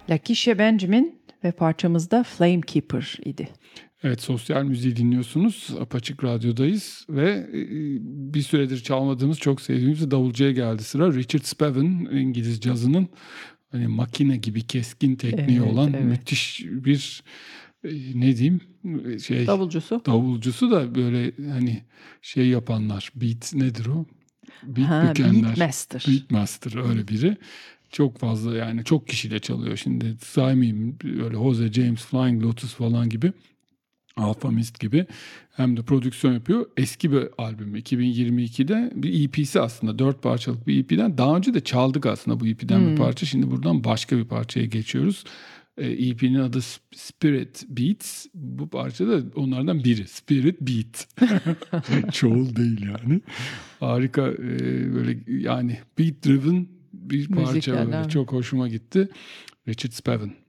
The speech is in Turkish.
Lakeisha Benjamin ve parçamız da Flame Keeper idi. Evet, sosyal müziği dinliyorsunuz. Apaçık Radyo'dayız ve bir süredir çalmadığımız, çok sevdiğimiz davulcuya geldi sıra. Richard Spaven, İngiliz cazının hani makine gibi keskin tekniği olan müthiş bir ne diyeyim davulcusu da böyle hani şey yapanlar, beat nedir o? Beatmaster öyle biri. Çok fazla, yani çok kişiyle çalıyor. Şimdi saymayayım, öyle Jose James, Flying Lotus falan gibi, Alfa Mist gibi, hem de prodüksiyon yapıyor. Eski bir albüm, 2022'de bir EP'si aslında, 4 parçalık bir EP'den. Daha önce de çaldık aslında bu EP'den bir parça. Şimdi buradan başka bir parçaya geçiyoruz. EP'nin adı Spirit Beats. Bu parça da onlardan biri. Spirit Beat. Çoğul değil yani. Harika, böyle yani beat driven bir parça, böyle çok hoşuma gitti. Richard Spaven.